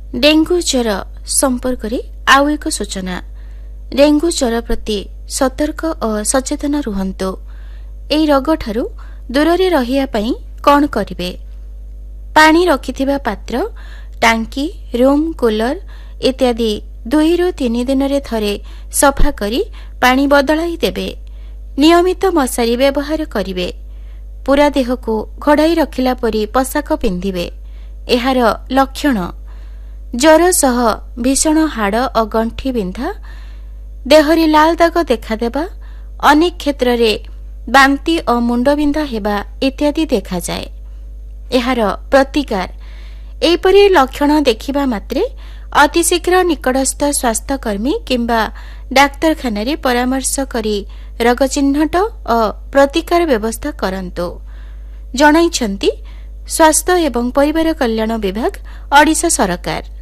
Dengue ज्वर संपर्क रे आउ एक सूचना। डेंगू ज्वर प्रति सतर्क और सचेतन रुहंतु। एई रोग ठारू दूर रे रहिया पई कोन करिवे? पानी रखिथिबा पात्र, टांकी, रूम, कूलर इत्यादि 2 ରୁ 3 दिन रे थरे सफा करी पानी बदलाई देबे। नियमित मशारी व्यवहार करिवे। पूरा देह को घोड़ाई रखिला परी पोशाक पिंधिबे। एहार लक्षण ज्वर सह भीषण हाड़ और गंठी बिंधा, देहरी लाल दाग देखादेवा, अनेक क्षेत्र रे बांती और मुंडबिंधा हेबा इत्यादि देखा जाए। एहार प्रतिकार एपरी लक्षण देखिबा मात्रे अतिशीघ्र निकटस्थ स्वास्थ्यकर्मी किंबा डाक्तरखाना रे परामर्श करी रोग चिन्हट और प्रतिकार व्यवस्था करंतु। जणाइछंती स्वास्थ्य एवं परिवार कल्याण विभाग, ओडिशा सरकार।